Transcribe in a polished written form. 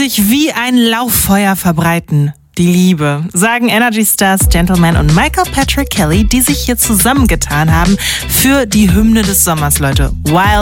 sich wie ein Lauffeuer verbreiten. Die Liebe, sagen Energy Stars Gentleman und Michael Patrick Kelly, die sich hier zusammengetan haben für die Hymne des Sommers, Leute. Wild